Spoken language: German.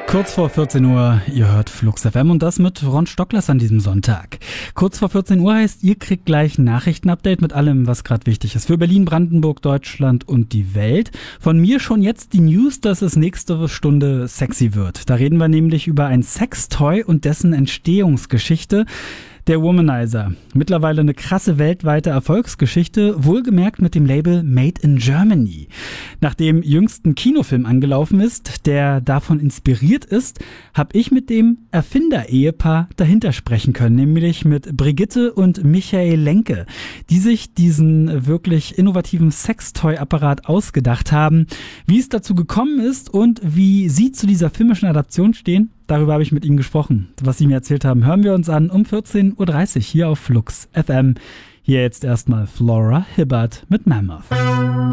Kurz vor 14 Uhr, ihr hört Flux FM und das mit Ron Stocklers an diesem Sonntag. Kurz vor 14 Uhr heißt, ihr kriegt gleich ein Nachrichtenupdate mit allem, was gerade wichtig ist für Berlin, Brandenburg, Deutschland und die Welt. Von mir schon jetzt die News, dass es nächste Stunde sexy wird. Da reden wir nämlich über ein Sextoy und dessen Entstehungsgeschichte. Der Womanizer. Mittlerweile eine krasse weltweite Erfolgsgeschichte, wohlgemerkt mit dem Label Made in Germany. Nachdem jüngst ein Kinofilm angelaufen ist, der davon inspiriert ist, habe ich mit dem Erfinder-Ehepaar dahinter sprechen können, nämlich mit Brigitte und Michael Lenke, die sich diesen wirklich innovativen Sextoy-Apparat ausgedacht haben. Wie es dazu gekommen ist und wie sie zu dieser filmischen Adaption stehen, darüber habe ich mit ihnen gesprochen. Was sie mir erzählt haben, hören wir uns an um 14.30 Uhr hier auf Flux FM. Hier jetzt erstmal Flora Hibbert mit Mammoth.